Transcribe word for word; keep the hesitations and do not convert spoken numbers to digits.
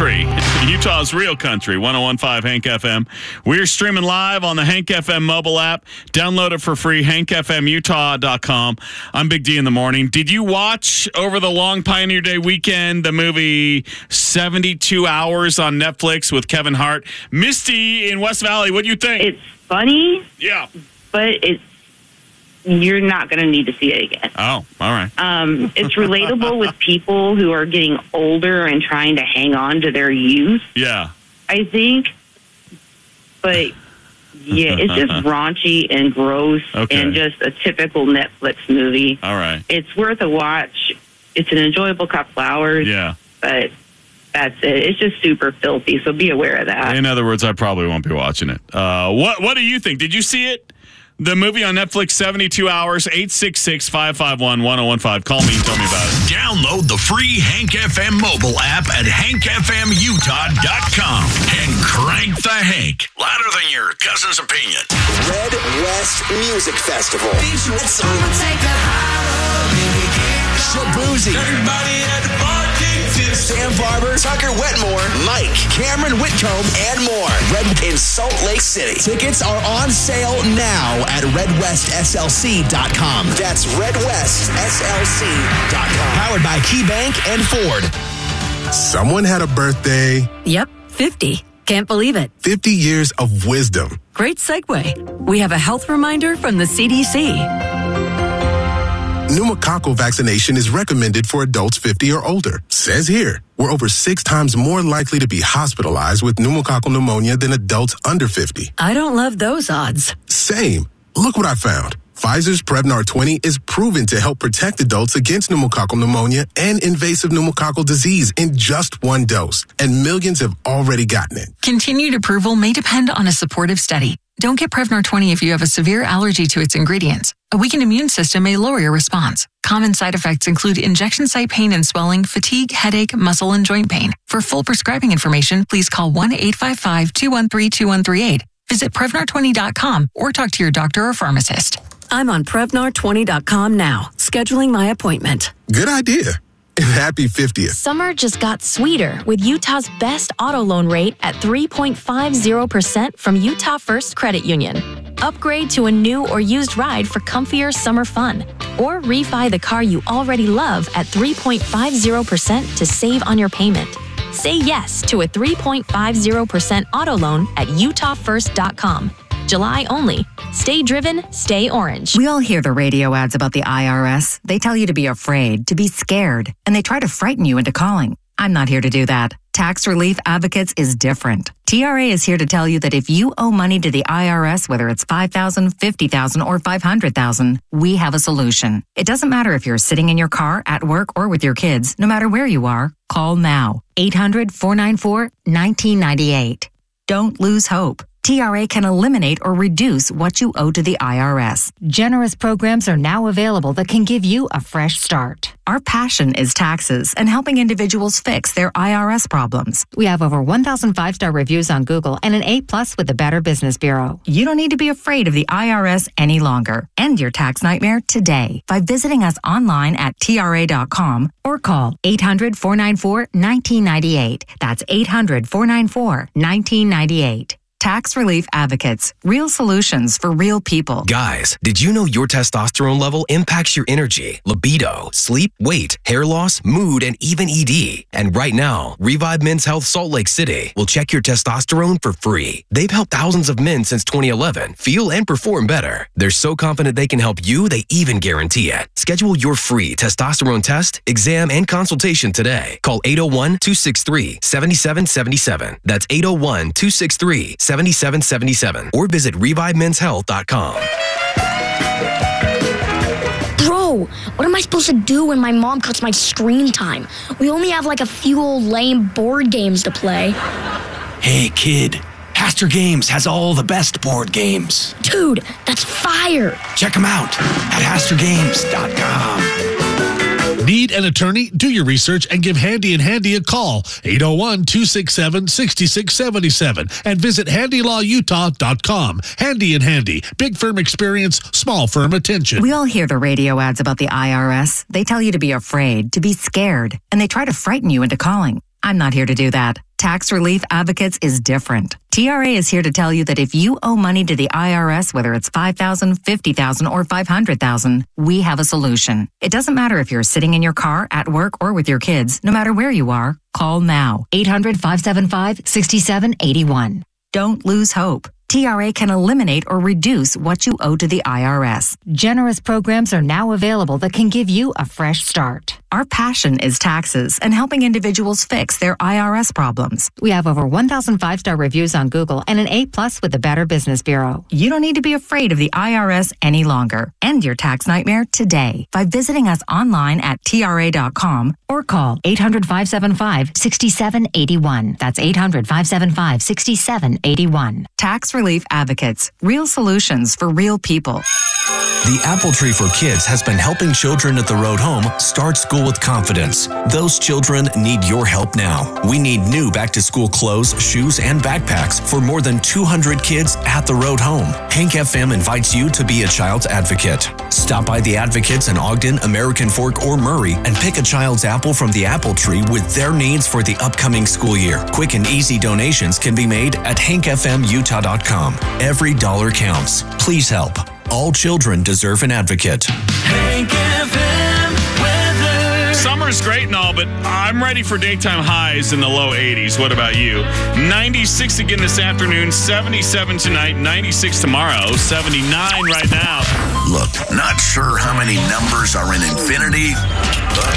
country, Utah's real country, one oh one point five Hank F M. We're streaming live on the Hank F M mobile app. Download it for free, hank f m utah dot com. I'm Big D in the morning. Did you watch over the long Pioneer Day weekend the movie seventy-two hours on Netflix with Kevin Hart? Misty in West Valley, what do you think? It's funny. Yeah. But it's you're not going to need to see it again. Oh, all right. Um, it's relatable with people who are getting older and trying to hang on to their youth. Yeah. I think. But, yeah, it's just raunchy and gross okay. and just a typical Netflix movie. All right. It's worth a watch. It's an enjoyable couple hours. Yeah. But that's it. It's just super filthy, so be aware of that. In other words, I probably won't be watching it. Uh, what What do you think? Did you see it? The movie on Netflix, seventy-two hours, eight six six, five five one, one oh one five. Call me and tell me about it. Download the free Hank F M mobile app at hank f m utah dot com and crank the Hank. Louder than your cousin's opinion. Red West Music Festival. Shabuzi. Everybody at the bar. Sam Barber, Tucker Wetmore, Mike, Cameron Whitcomb, and more. Red in Salt Lake City. Tickets are on sale now at red west s l c dot com. That's red west s l c dot com. Powered by KeyBank and Ford. Someone had a birthday. Yep, fifty. Can't believe it. fifty years of wisdom. Great segue. We have a health reminder from the C D C. Pneumococcal vaccination is recommended for adults fifty or older. Says here, we're over six times more likely to be hospitalized with pneumococcal pneumonia than adults under fifty. I don't love those odds. Same. Look what I found. Pfizer's Prevnar twenty is proven to help protect adults against pneumococcal pneumonia and invasive pneumococcal disease in just one dose. And millions have already gotten it. Continued approval may depend on a supportive study. Don't get Prevnar twenty if you have a severe allergy to its ingredients. A weakened immune system may lower your response. Common side effects include injection site pain and swelling, fatigue, headache, muscle, and joint pain. For full prescribing information, please call one eight five five, two one three, two one three eight. Visit Prevnar twenty dot com or talk to your doctor or pharmacist. I'm on Prevnar twenty dot com now, scheduling my appointment. Good idea. And happy fiftieth. Summer just got sweeter with Utah's best auto loan rate at three point five zero percent from Utah First Credit Union. Upgrade to a new or used ride for comfier summer fun. Or refi the car you already love at three point five zero percent to save on your payment. Say yes to a three point five zero percent auto loan at utah first dot com. July only. Stay driven, stay orange. We all hear the radio ads about the I R S. They tell you to be afraid, to be scared, and they try to frighten you into calling. I'm not here to do that. Tax Relief Advocates is different. T R A is here to tell you that if you owe money to the I R S, whether it's five thousand dollars, fifty thousand dollars, or five hundred thousand dollars, we have a solution. It doesn't matter if you're sitting in your car, at work, or with your kids. No matter where you are, call now. eight hundred, four nine four, one nine nine eight. Don't lose hope. T R A can eliminate or reduce what you owe to the I R S. Generous programs are now available that can give you a fresh start. Our passion is taxes and helping individuals fix their I R S problems. We have over one thousand five-star reviews on Google and an A plus with the Better Business Bureau. You don't need to be afraid of the I R S any longer. End your tax nightmare today by visiting us online at T R A dot com or call eight hundred, four nine four, one nine nine eight. That's eight hundred, four nine four, one nine nine eight. Tax Relief Advocates. Real solutions for real people. Guys, did you know your testosterone level impacts your energy, libido, sleep, weight, hair loss, mood, and even E D? And right now, Revive Men's Health Salt Lake City will check your testosterone for free. They've helped thousands of men since twenty eleven feel and perform better. They're so confident they can help you, they even guarantee it. Schedule your free testosterone test, exam, and consultation today. Call eight oh one, two six three, seven seven seven seven. That's eight oh one, two six three, seven seven seven seven. Or visit revive men's health dot com. Bro, what am I supposed to do when my mom cuts my screen time? We only have like a few old lame board games to play. Hey, kid. Haster Games has all the best board games. Dude, that's fire. Check them out at haster games dot com. Need an attorney? Do your research and give Handy and Handy a call. eight oh one, two six seven, six six seven seven and visit handy law utah dot com. Handy and Handy. Big firm experience, small firm attention. We all hear the radio ads about the I R S. They tell you to be afraid, to be scared, and they try to frighten you into calling. I'm not here to do that. Tax Relief Advocates is different. T R A is here to tell you that if you owe money to the I R S, whether it's five thousand dollars, fifty thousand dollars, or five hundred thousand dollars, we have a solution. It doesn't matter if you're sitting in your car, at work, or with your kids. No matter where you are, call now. eight hundred, five seven five, six seven eight one. Don't lose hope. T R A can eliminate or reduce what you owe to the I R S. Generous programs are now available that can give you a fresh start. Our passion is taxes and helping individuals fix their I R S problems. We have over one thousand five-star reviews on Google and an A plus with the Better Business Bureau. You don't need to be afraid of the I R S any longer. End your tax nightmare today by visiting us online at T R A dot com or call eight hundred, five seven five, six seven eight one. That's eight hundred, five seven five, six seven eight one. Tax Relief Advocates. Real solutions for real people. The Apple Tree for Kids has been helping children at the road home start school with confidence. Those children need your help now. We need new back-to-school clothes, shoes, and backpacks for more than two hundred kids at the road home. Hank F M invites you to be a child's advocate. Stop by the Advocates in Ogden, American Fork, or Murray and pick a child's apple from the Apple Tree with their needs for the upcoming school year. Quick and easy donations can be made at hank f m utah dot com. Every dollar counts. Please help. All children deserve an advocate. Hank F M weather. Summer's great and all, but I'm ready for daytime highs in the low eighties. What about you? ninety-six again this afternoon, seventy-seven tonight, ninety-six tomorrow, seventy-nine right now. Look, not sure how many numbers are in infinity, but